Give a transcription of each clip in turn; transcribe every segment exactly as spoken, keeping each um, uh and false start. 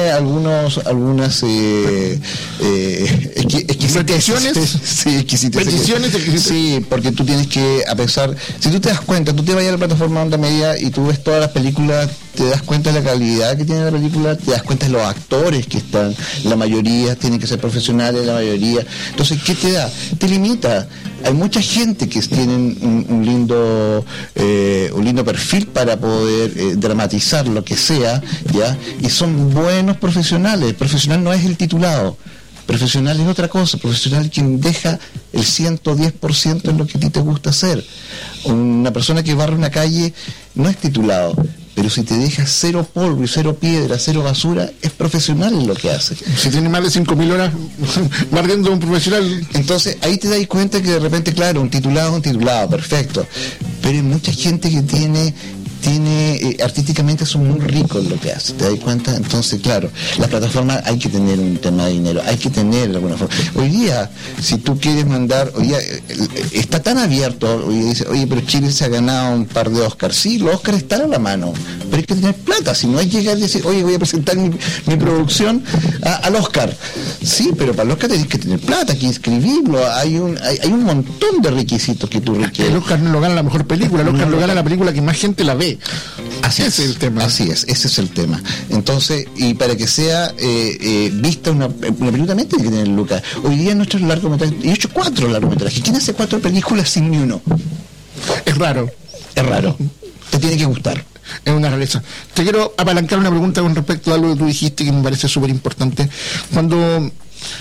algunos algunas eh, eh, exqui- ¿Peticiones? Sí, exquisiteces. ¿Peticiones? Sí, porque tú tienes que, a pesar, si tú te das cuenta, tú te vas a la plataforma Onda Media y tú ves todas las películas, te das cuenta de la calidad que tiene la película, te das cuenta de los actores que están, la mayoría tienen que ser profesionales, la mayoría. Entonces, ¿qué te da? Te limita. Hay mucha gente que tienen un, un lindo eh, un lindo perfil para poder eh, dramatizar lo que sea, ¿ya? Y son buenos profesionales. Profesional no es el titulado. Profesional es otra cosa. Profesional es quien deja el ciento diez por ciento en lo que a ti te gusta hacer. Una persona que barre una calle no es titulado, pero si te deja cero polvo y cero piedra, cero basura, es profesional en lo que hace. Si tiene más de cinco mil horas barriendo un profesional. Entonces ahí te das cuenta que de repente, claro, un titulado es un titulado, perfecto, pero hay mucha gente que tiene tiene eh, artísticamente son muy ricos en lo que hace, ¿te das cuenta? Entonces, claro, las plataformas hay que tener un tema de dinero, hay que tener de alguna forma. Hoy día, si tú quieres mandar, hoy día eh, está tan abierto, hoy día dice, oye, pero Chile se ha ganado un par de Oscars. Sí, los Oscars están a la mano, pero hay que tener plata, si no es llegar y decir, oye, voy a presentar mi, mi producción a, al Oscar. Sí, pero para el Oscar tenés que tener plata, hay que inscribirlo, hay un, hay, hay un montón de requisitos que tú requieres. El Oscar no lo gana la mejor película, el Oscar no lo gana la película que más gente la ve. Así es, ese es el tema. Así es, ese es el tema. Entonces, y para que sea eh, eh, vista una, una película también tiene que tener lucas. Hoy día nuestros largometrajes, y he hecho cuatro largometrajes. ¿Quién hace cuatro películas sin ni uno? Es raro. Es raro. Te tiene que gustar. Es una rareza. Te quiero apalancar una pregunta con respecto a algo que tú dijiste que me parece súper importante. Cuando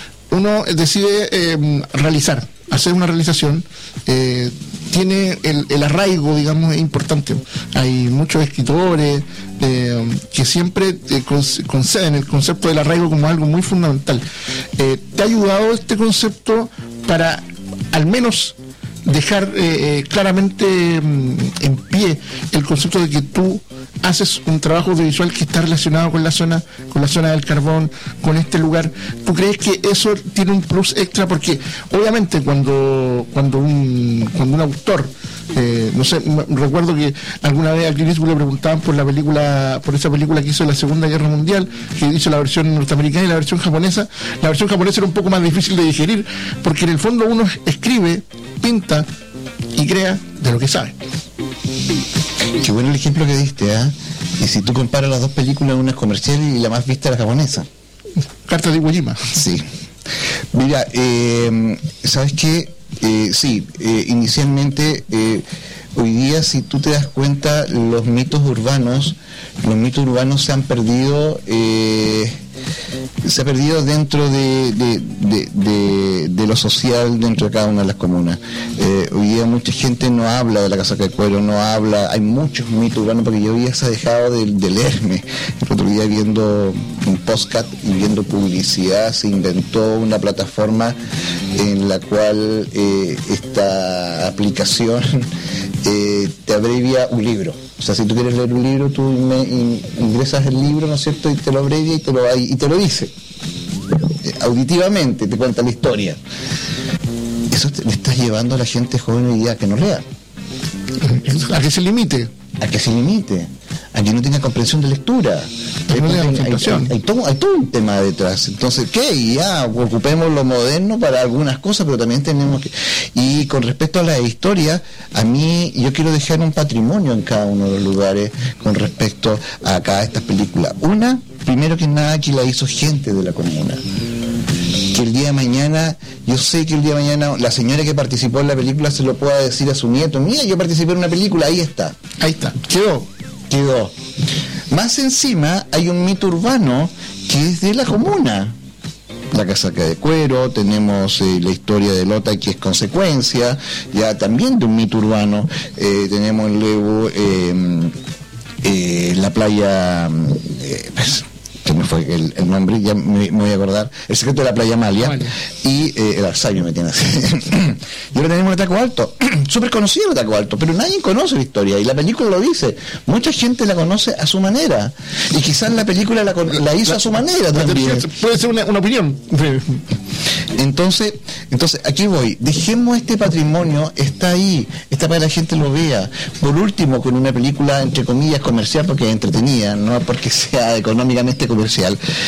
uno decide eh, realizar, hacer una realización, eh, tiene el, el arraigo, digamos, es importante. Hay muchos escritores eh, que siempre eh, conceden el concepto del arraigo como algo muy fundamental. Eh, ¿Te ha ayudado este concepto para al menos dejar eh, claramente mm, en pie el concepto de que tú haces un trabajo audiovisual que está relacionado con la zona, con la zona del carbón, con este lugar? ¿Tú crees que eso tiene un plus extra? Porque obviamente cuando cuando un cuando un autor eh, no sé, recuerdo que alguna vez a Clint Eastwood le preguntaban por la película, por esa película que hizo la Segunda Guerra Mundial, que hizo la versión norteamericana y la versión japonesa. La versión japonesa era un poco más difícil de digerir, porque en el fondo uno escribe, pinta y crea de lo que sabe. Qué bueno el ejemplo que diste, ¿eh? Y si tú comparas las dos películas, una es comercial y la más vista es la japonesa. Carta de Iwo Jima. Sí. Mira, eh, ¿sabes qué? Eh, sí, eh, inicialmente, eh, hoy día, si tú te das cuenta, los mitos urbanos, los mitos urbanos se han perdido, eh, se ha perdido dentro de, de, de, de, de lo social dentro de cada una de las comunas. Eh, hoy día mucha gente no habla de la casaca de cuero, no habla, hay muchos mitos urbanos, porque yo hoy día se ha dejado de, de leerme. El otro día viendo un podcast y viendo publicidad, se inventó una plataforma en la cual eh, esta aplicación eh, te abrevia un libro. O sea, si tú quieres leer un libro, tú me, in, ingresas el libro, ¿no es cierto?, y te lo abrevia y te lo, y te lo dice. Eh, auditivamente te cuenta la historia. Eso te, le estás llevando a la gente joven hoy día a que no lea. A que se limite. A que se limite. A que no tenga comprensión de lectura. Hay, no hay, hay, hay, hay, todo, hay todo un tema detrás. Entonces, ¿qué? Y ya ocupemos lo moderno para algunas cosas, pero también tenemos que... Y con respecto a la historia, a mí, yo quiero dejar un patrimonio en cada uno de los lugares con respecto a cada estas películas. Una, primero que nada, que la hizo gente de la comuna. Que el día de mañana, yo sé que el día de mañana la señora que participó en la película se lo pueda decir a su nieto: mira, yo participé en una película, ahí está. Ahí está, quedó. Quedó. Más encima hay un mito urbano que es de la comuna. La casaca de cuero, tenemos eh, la historia de Lota, que es consecuencia ya también de un mito urbano. Eh, tenemos en Lebu eh, eh, la playa... Eh, pues, que me fue el, el nombre, ya me, me voy a acordar, El secreto de la playa Amalia, vale. Y eh, el Alzheimer me tiene así. Y ahora tenemos el Taco Alto, súper conocido el Taco Alto, pero nadie conoce la historia, y la película lo dice, mucha gente la conoce a su manera, y quizás la película la, la hizo la, a su manera también. Puede ser una, una opinión. Entonces, entonces aquí voy, dejemos este patrimonio, está ahí, está para que la gente lo vea. Por último, con una película entre comillas comercial, porque es entretenida, no porque sea económicamente comercial,